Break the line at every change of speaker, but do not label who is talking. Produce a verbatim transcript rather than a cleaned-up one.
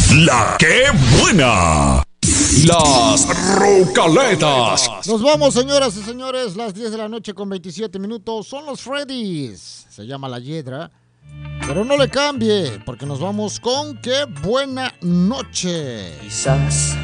La que buena. Las Rucaletas.
Nos vamos, señoras y señores, las diez de la noche con veintisiete minutos. Son los Freddys. Se llama La Hiedra. Pero no le cambie, porque nos vamos con Qué Buena Noche.
Quizás